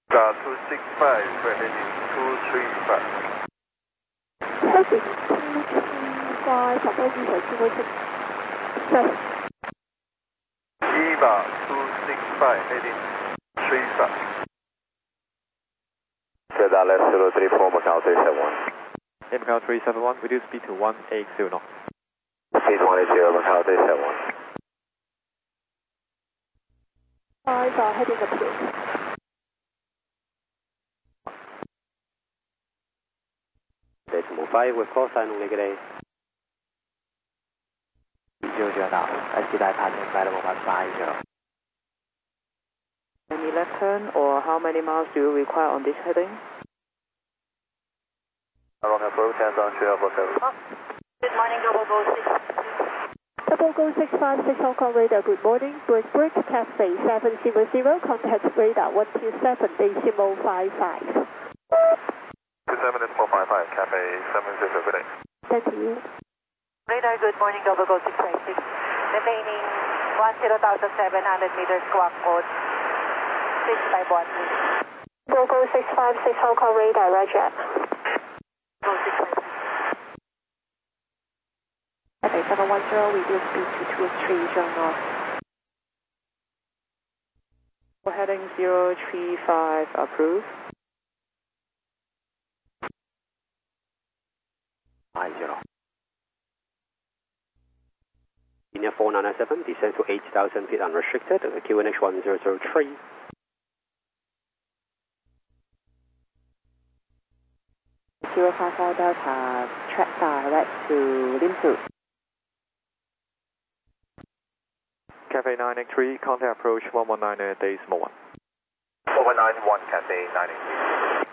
265, heading 235. Heading 235, suppose you have 265. Lima 265, heading 35. Dallas 034, Macau 371. Macau 371, reduce speed to 180 knots. Speed 180, Macau 371. 5 heading approved. Decimal 5, we've call sign only good 009, ST departing available 150. Any left turn or how many miles do you require on this heading? Around approach, hands on 347. Good morning, Global Go 6. Double Go 656 Hong Kong radar, good morning. Break, Cafe 700, contact radar 127.55. 27.55, Cafe 70, good day. Thank you. Radar, good morning, Global Go 656. Remaining 10,700 meters, squawk code 651. Double Go 656 Hong Kong radar, roger. Go 656. Cafe 710, reduce speed to 230 knots. For heading 035, approved. 50. Linear 4997, descend to 8,000 feet unrestricted, QNH 1003. Zero 54 Delta, track direct to Limpu. Cafe 983, contact approach 119 decimal 1. 491, Cafe 983.